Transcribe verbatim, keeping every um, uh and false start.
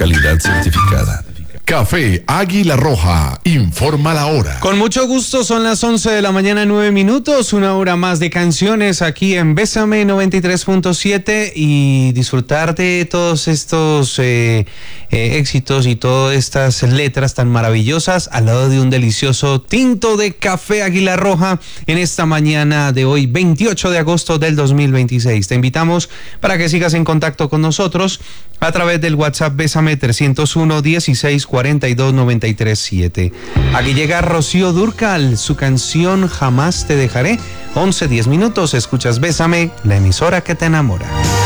Calidad certificada. Café Águila Roja, informa la hora. Con mucho gusto, son las once de la mañana, nueve minutos, una hora más de canciones aquí en Bésame noventa y tres punto siete y disfrutar de todos estos eh, eh, éxitos y todas estas letras tan maravillosas al lado de un delicioso tinto de café Águila Roja en esta mañana de hoy, veintiocho de agosto del dos mil veintiséis. Te invitamos para que sigas en contacto con nosotros a través del WhatsApp Bésame trescientos uno, dieciséis, cuarenta y dos, noventa y tres, siete. Aquí llega Rocío Dúrcal, su canción Jamás te dejaré. once, diez minutos, escuchas Bésame, la emisora que te enamora.